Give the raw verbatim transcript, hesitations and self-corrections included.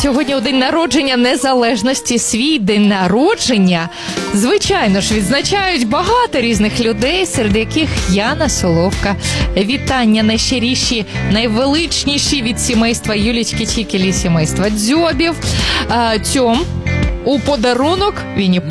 сьогодні у день народження незалежності. Свій день народження, звичайно ж, відзначають багато різних людей, серед яких Яна Соловка. Вітання найщиріші, найвеличніші від сімейства Юлічки Чікілі, сімейства Дзьобів. Цьом у подарунок Вінні